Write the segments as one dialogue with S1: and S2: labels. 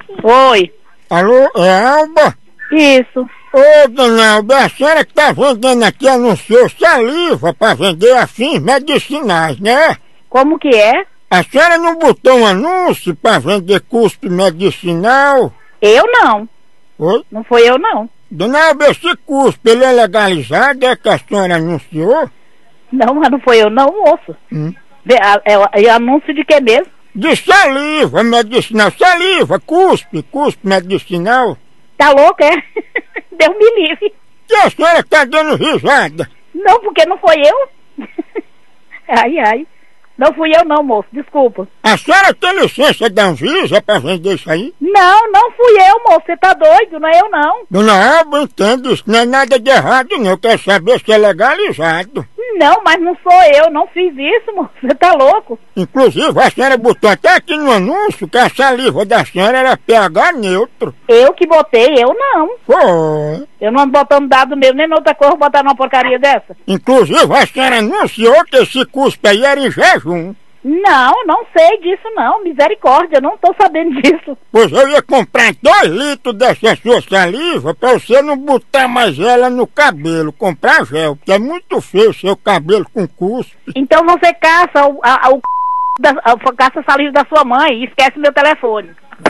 S1: Oi.
S2: Alô, é Alba?
S1: Isso.
S2: Ô, dona Alba, a senhora que tá vendendo aqui anunciou saliva pra vender fins medicinais, né?
S1: Como que é?
S2: A senhora não botou um anúncio pra vender cuspe medicinal?
S1: Eu não.
S2: Oi?
S1: Não foi eu não.
S2: Dona Alba, esse cuspe, ele é legalizado, é que a senhora anunciou?
S1: Não, mas não foi eu não, moço. É anúncio de que mesmo?
S2: De saliva medicinal, saliva, cuspe medicinal.
S1: Tá louco, é? Deus me livre.
S2: E a senhora tá dando risada?
S1: Não, porque não foi eu. Ai. Não fui eu não, moço, desculpa.
S2: A senhora tem licença da Anvisa pra vender isso aí?
S1: Não fui eu, moço, você tá doido, não é eu não.
S2: Dona Alba, entendo, isso não é nada de errado não, eu quero saber se é legalizado.
S1: Não, mas não sou eu, não fiz isso, moço, você tá louco.
S2: Inclusive, a senhora botou até aqui no anúncio que a saliva da senhora era pH neutro.
S1: Eu que botei, eu não.
S2: Foi.
S1: Eu não ando botando dado mesmo, nem outra coisa, botar numa porcaria dessa.
S2: Inclusive, a senhora anunciou que esse cuspe aí era em jejum.
S1: Não sei disso não, misericórdia, não tô sabendo disso.
S2: Pois eu ia comprar 2 litros dessa sua saliva pra você não botar mais ela no cabelo, comprar gel, porque é muito feio seu cabelo com cuspe.
S1: Então você caça caça a saliva da sua mãe e esquece meu telefone.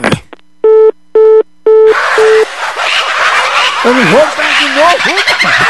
S2: Eu não vou dar de novo.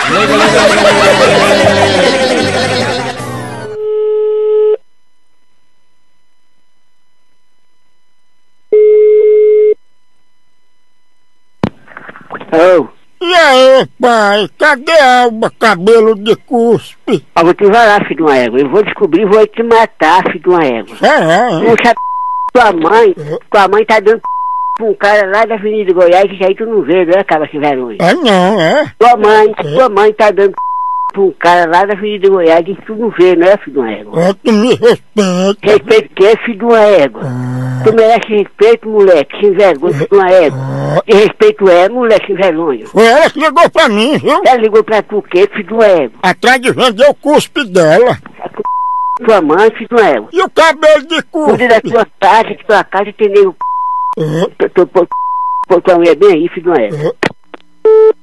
S3: Oh.
S2: E aí, pai, cadê a Alba cabelo de cuspe?
S3: Eu vou te varar, filho de uma égua. Eu vou descobrir, vou te matar, filho de uma égua. Não sabe tua mãe tá dando pra um cara lá da Avenida Goiás, que aí tu não vê, né, cara, sem vergonha.
S2: Não, é?
S3: Tua mãe tá dando pra um cara lá da Avenida Goiás, que tu não vê, né, filho de uma égua.
S2: Tu me respeita.
S3: Respeito que é, filho de uma égua. Tu merece respeito, moleque, sem vergonha, filho de uma égua. Que respeito é, moleque, sem vergonha.
S2: Foi ela que ligou pra mim, viu?
S3: Ela ligou pra tu o quê, filho de uma égua?
S2: Atrás de vender o cuspe dela.
S3: Tua mãe, filho de uma égua.
S2: E o cabelo de cuspe?
S3: Cuida da tua casa, que tua casa tem nego. Tua mulher bem aí, filho de uma égua.